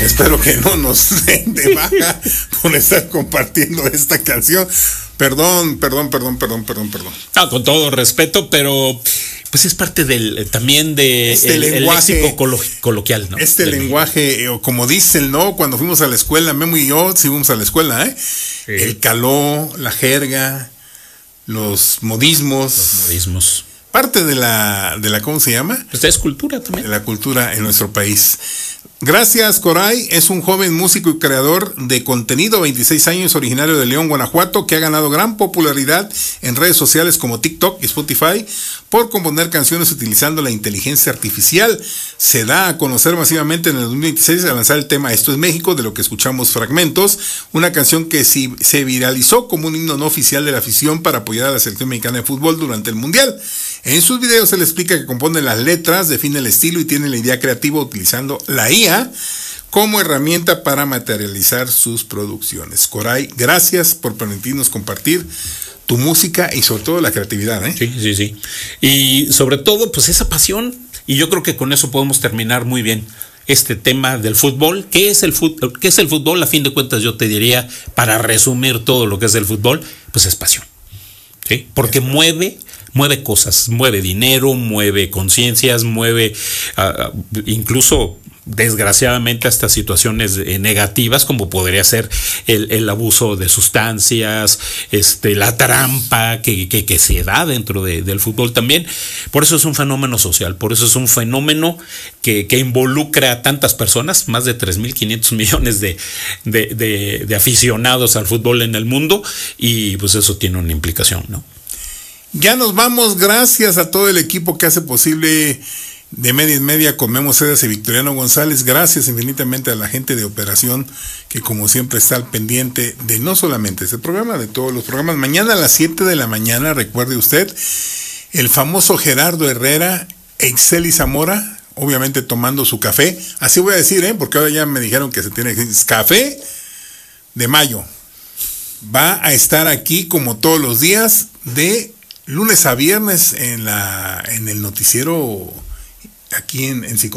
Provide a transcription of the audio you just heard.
Espero que no nos den de baja por estar compartiendo esta canción. Perdón. Con todo respeto, pero pues es parte también de el léxico coloquial, ¿no? Lenguaje, o como dicen, ¿no? Cuando fuimos a la escuela, Memo y yo sí fuimos a la escuela, ¿eh? Sí. El caló, la jerga, los modismos. Parte de la ¿cómo se llama? Pues es cultura también. De la cultura en nuestro país. Gracias, Coray. Es un joven músico y creador de contenido, 26 años, originario de León, Guanajuato, que ha ganado gran popularidad en redes sociales como TikTok y Spotify por componer canciones utilizando la inteligencia artificial. Se da a conocer masivamente en el 2026 al lanzar el tema Esto es México, de lo que escuchamos fragmentos, una canción que se viralizó como un himno no oficial de la afición para apoyar a la selección mexicana de fútbol durante el Mundial. En sus videos se le explica que compone las letras, define el estilo y tiene la idea creativa utilizando la IA como herramienta para materializar sus producciones. Coray, gracias por permitirnos compartir tu música y sobre todo la creatividad, ¿eh? Sí. Y sobre todo, pues esa pasión, y yo creo que con eso podemos terminar muy bien este tema del fútbol. ¿Qué es el fútbol? A fin de cuentas, yo te diría, para resumir todo lo que es el fútbol, pues es pasión. ¿Sí? Porque mueve cosas, mueve dinero, mueve conciencias, mueve incluso desgraciadamente hasta situaciones negativas, como podría ser el abuso de sustancias, la trampa que se da dentro del fútbol también. Por eso es un fenómeno social, por eso es un fenómeno que involucra a tantas personas, más de 3.500 millones de aficionados al fútbol en el mundo, y pues eso tiene una implicación, ¿no? Ya nos vamos, gracias a todo el equipo que hace posible De Media en Media con Memo Cedas y Victoriano González. Gracias infinitamente a la gente de operación que como siempre está al pendiente de no solamente este programa, de todos los programas. Mañana a las 7 de la mañana, recuerde usted, el famoso Gerardo Herrera, Exceli Zamora, obviamente tomando su café. Así voy a decir, porque ahora ya me dijeron que se tiene que decir café de mayo. Va a estar aquí como todos los días de lunes a viernes en el noticiero aquí en